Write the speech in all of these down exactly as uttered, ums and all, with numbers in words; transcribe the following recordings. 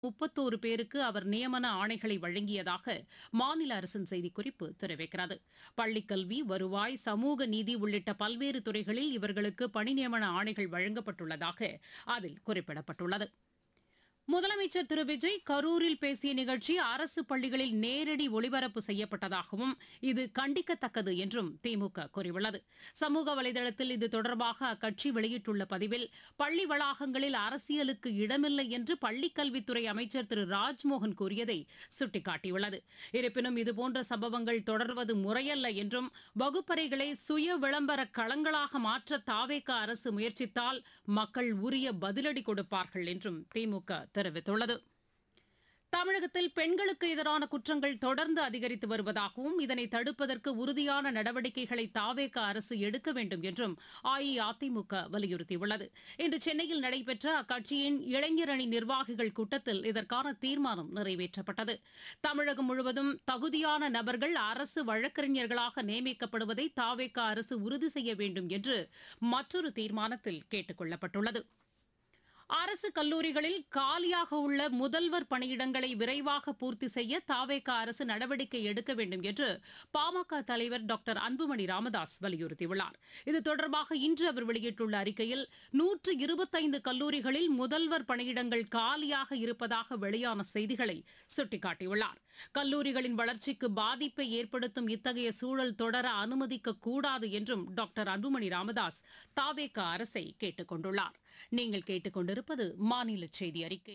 முப்பத்தோரு பேருக்கு அவர் நியமன ஆணைகளை வழங்கியதாக மாநில அரசின் செய்திக்குறிப்பு தெரிவிக்கிறது. பள்ளிக்கல்வி, வருவாய், சமூக நீதி உள்ளிட்ட பல்வேறு துறைகளில் இவர்களுக்கு பணி நியமன ஆணைகள் வழங்கப்பட்டுள்ளதாக அதில் குறிப்பிடப்பட்டுள்ளது. முதலமைச்சர் திரு விஜய் கரூரில் பேசிய நிகழ்ச்சி அரசு பள்ளிகளில் நேரடி ஒளிபரப்பு செய்யப்பட்டதாகவும் இது கண்டிக்கத்தக்கது என்றும் திமுக கூறியுள்ளது. சமூக வலைதளத்தில் இது தொடர்பாக அக்கட்சி வெளியிட்டுள்ள பதிவில், பள்ளி வளாகங்களில் அரசியலுக்கு இடமில்லை என்று பள்ளிக்கல்வித்துறை அமைச்சர் திரு ராஜ்மோகன் கூறியதை சுட்டிக்காட்டியுள்ளது. இருப்பினும் இதுபோன்ற சம்பவங்கள் தொடர்வது முறையல்ல என்றும், வகுப்பறைகளை சுய விளம்பர களங்களாக மாற்ற தாவேக அரசு முயற்சித்தால் மக்கள் உரிய பதிலடி கொடுப்பார்கள் என்றும் திமுக தெரிவித்துள்ளது. தமிழகத்தில் பெண்களுக்கு எதிரான குற்றங்கள் தொடர்ந்து அதிகரித்து வருவதாகவும், இதனை தடுப்பதற்கு உறுதியான நடவடிக்கைகளை தாவேக அரசு எடுக்க வேண்டும் என்றும் அஇஅதிமுக வலியுறுத்தியுள்ளது. இன்று சென்னையில் நடைபெற்ற அக்கட்சியின் இளைஞர் அணி நிர்வாகிகள் கூட்டத்தில் இதற்கான தீர்மானம் நிறைவேற்றப்பட்டது. தமிழகம் முழுவதும் தகுதியான நபர்கள் அரசு வழக்கறிஞர்களாக நியமிக்கப்படுவதை தாவேக அரசு உறுதி செய்ய வேண்டும் என்று மற்றொரு தீர்மானத்தில் கேட்டுக் கொள்ளப்பட்டுள்ளது. அரசு கல்லூரிகளில் காலியாக உள்ள முதல்வர் பணியிடங்களை விரைவாக பூர்த்தி செய்ய தாவேக அரசு நடவடிக்கை எடுக்க வேண்டும் என்று பாமக தலைவர் டாக்டர் அன்புமணி ராமதாஸ் வலியுறுத்தியுள்ளார். இது தொடர்பாக இன்று அவர் வெளியிட்டுள்ள அறிக்கையில், நூற்று இருபத்தைந்து கல்லூரிகளில் முதல்வர் பணியிடங்கள் காலியாக இருப்பதாக வெளியான செய்திகளை சுட்டிக்காட்டியுள்ளார். கல்லூரிகளின் வளர்ச்சிக்கு பாதிப்பை ஏற்படுத்தும் இத்தகைய சூழல் தொடர அனுமதிக்க கூடாது என்றும் டாக்டர் அன்புமணி ராமதாஸ் தாவேக அரசை கேட்டுக் கொண்டுள்ளார். நீங்கள் கேட்டுக்கொண்டிருப்பது மாநில செய்தி அறிக்கை.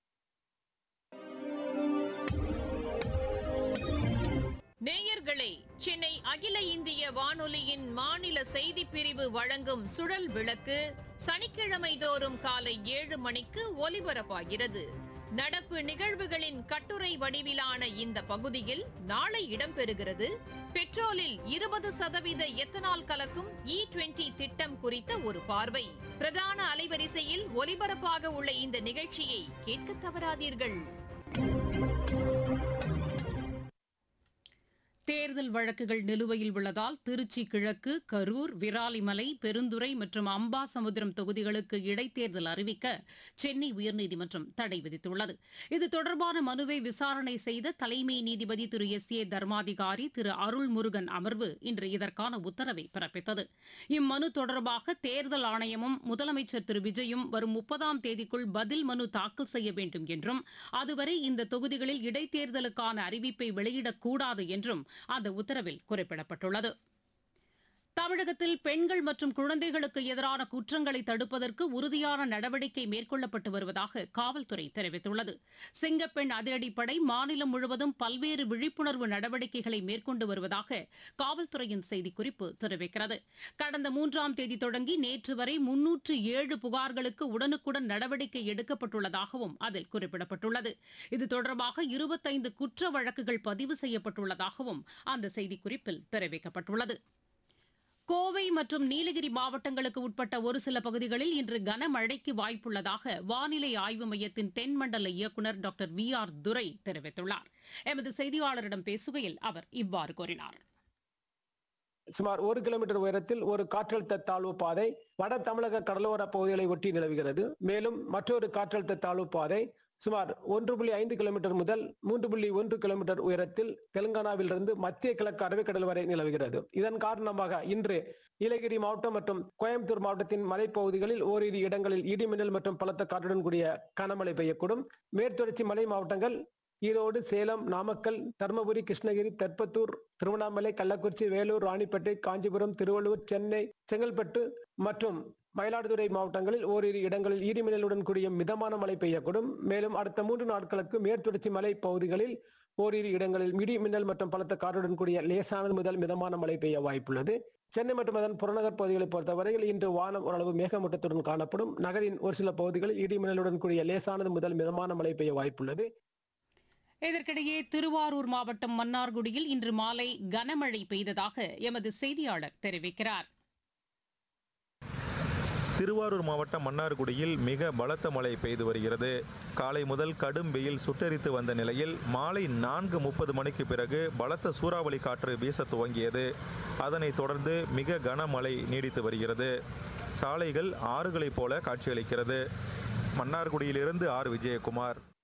நேயர்களே, சென்னை அகில இந்திய வானொலியின் மாநில செய்திப் பிரிவு வழங்கும் சுழல் விளக்கு சனிக்கிழமை தோறும் காலை ஏழு மணிக்கு ஒலிபரப்பாகிறது. நடப்பு நிகழ்வுகளின் கட்டுரை வடிவிலான இந்த பகுதியில் நாளை இடம்பெறுகிறது, பெட்ரோலில் இருபது சதவீத எத்தனால் கலக்கும் இ டுவெண்டி திட்டம் குறித்த ஒரு பார்வை. பிரதான அலைவரிசையில் ஒலிபரப்பாக உள்ள இந்த நிகழ்ச்சியை கேட்க தவறாதீர்கள். தேர்தல் வழக்குகள் நிலுவையில் உள்ளதால் திருச்சி கிழக்கு, கரூர், விராலிமலை, பெருந்துறை மற்றும் அம்பாசமுத்திரம் தொகுதிகளுக்கு இடைத்தேர்தல் அறிவிக்க சென்னை உயர்நீதிமன்றம் தடை விதித்துள்ளது. இது தொடர்பான மனுவை விசாரணை செய்த தலைமை நீதிபதி திரு எஸ் ஏ தர்மாதிகாரி திரு அருள்முருகன் அமர்வு இன்று இதற்கான உத்தரவை பிறப்பித்தது. இம்மனு தொடர்பாக தேர்தல் ஆணையமும் முதலமைச்சர் திரு விஜயும் வரும் முப்பதாம் தேதிக்குள் பதில் மனு தாக்கல் செய்ய வேண்டும் என்றும், அதுவரை இந்த தொகுதிகளில் இடைத்தேர்தலுக்கான அறிவிப்பை வெளியிடக்கூடாது என்றும் அந்த உத்தரவில் குறிப்பிடப்பட்டுள்ளது. தமிழகத்தில் பெண்கள் மற்றும் குழந்தைகளுக்கு எதிரான குற்றங்களை தடுப்பதற்கு உறுதியான நடவடிக்கை மேற்கொள்ளப்பட்டு வருவதாக காவல்துறை தெரிவித்துள்ளது. சிங்கப்பெண் அதிரடிப்படை மாநிலம் முழுவதும் பல்வேறு விழிப்புணர்வு நடவடிக்கைகளை மேற்கொண்டு வருவதாக காவல்துறையின் செய்திக்குறிப்பு தெரிவிக்கிறது. கடந்த மூன்றாம் தேதி தொடங்கி நேற்று வரை முன்னூற்று ஏழு புகார்களுக்கு உடனுக்குடன் நடவடிக்கை எடுக்கப்பட்டுள்ளதாகவும் அதில் குறிப்பிடப்பட்டுள்ளது. இது தொடர்பாக இருபத்தைந்து குற்ற வழக்குகள் பதிவு செய்யப்பட்டுள்ளதாகவும் அந்த செய்திக்குறிப்பில் தெரிவிக்கப்பட்டுள்ளது. கோவை மற்றும் நீலகிரி மாவட்டங்களுக்கு உட்பட்ட ஒரு சில பகுதிகளில் இன்று கனமழைக்கு வாய்ப்புள்ளதாக வானிலை ஆய்வு மையத்தின் தென்மண்டல இயக்குநர் டாக்டர் வி ஆர் துரை தெரிவித்துள்ளார். எமது செய்தியாளரிடம் பேசுகையில் அவர் இவ்வாறு கூறினார். சுமார் ஒரு கிலோமீட்டர் உயரத்தில் ஒரு காற்றழுத்த தாழ்வு பாதை வட தமிழக கடலோர பகுதிகளை ஒட்டி நிலவுகிறது. மேலும் மற்றொரு காற்றழுத்த தாழ்வு பாதை சுமார் ஒன்று புள்ளி ஐந்து கிலோமீட்டர் முதல் மூன்று புள்ளி ஒன்று கிலோமீட்டர் உயரத்தில் தெலுங்கானாவிலிருந்து மத்திய கிழக்கு அரபிக்கடல் வரை நிலவுகிறது. இதன் காரணமாக இன்று நீலகிரி மாவட்டம் மற்றும் கோயம்புத்தூர் மாவட்டத்தின் மலைப்பகுதிகளில் ஓரிரு இடங்களில் இடிமின்னல் மற்றும் பலத்த காற்றுடன் கூடிய கனமழை பெய்யக்கூடும். மேற்குத்தொடர்ச்சி மலை மாவட்டங்கள் ஈரோடு, சேலம், நாமக்கல், தருமபுரி, கிருஷ்ணகிரி, தெற்பத்தூர், திருவண்ணாமலை, கள்ளக்குறிச்சி, வேலூர், ராணிப்பேட்டை, காஞ்சிபுரம், திருவள்ளூர், சென்னை, செங்கல்பட்டு மற்றும் மயிலாடுதுறை மாவட்டங்களில் ஓரிரு இடங்களில் இடிமின்னலுடன் கூடிய மிதமான மழை பெய்யக்கூடும். மேலும் அடுத்த மூன்று நாட்களுக்கு மேற்குத்தொடர்ச்சி மலை பகுதிகளில் ஓரிரு இடங்களில் இடி மின்னல் மற்றும் பலத்த காற்றுடன் கூடிய லேசானது முதல் மிதமான மழை பெய்ய வாய்ப்புள்ளது. சென்னை மற்றும் அதன் புறநகர் பகுதிகளை பொறுத்தவரையில் இன்று வானம் ஓரளவு மேகமூட்டத்துடன் காணப்படும். நகரின் ஒரு சில பகுதிகளில் இடி மின்னலுடன் கூடிய லேசானது முதல் மிதமான மழை பெய்ய வாய்ப்புள்ளது. இதற்கிடையே திருவாரூர் மாவட்டம் மன்னார்குடியில் இன்று மாலை கனமழை பெய்ததாக எமது செய்தியாளர் தெரிவிக்கிறார். திருவாரூர் மாவட்டம் மன்னார்குடியில் மிக பலத்த மழை பெய்து வருகிறது. காலை முதல் கடும் வெயில் சுட்டெரித்து வந்த நிலையில் மாலை நான்கு முப்பது மணிக்கு பிறகு பலத்த சூறாவளி காற்று வீச துவங்கியது. அதனைத் தொடர்ந்து மிக கனமழை நீடித்து வருகிறது. சாலைகள் ஆறுகளைப் போல காட்சியளிக்கிறது. மன்னார்குடியிலிருந்து ஆர் விஜயகுமார்.